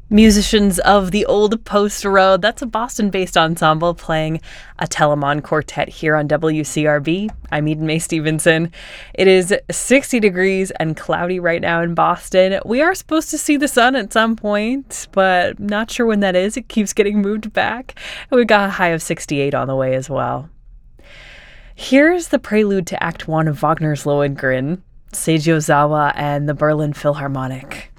Musicians of the Old Post Road, that's a Boston-based ensemble playing a Telemann quartet here on WCRB. I'm Eden May Stevenson. It is 60 degrees and cloudy right now in Boston. We are supposed to see the sun at some point, but not sure when that is. It keeps getting moved back. And we've got a high of 68 on the way as well. Here's the prelude to Act 1 of Wagner's Lohengrin, Seiji Ozawa and the Berlin Philharmonic.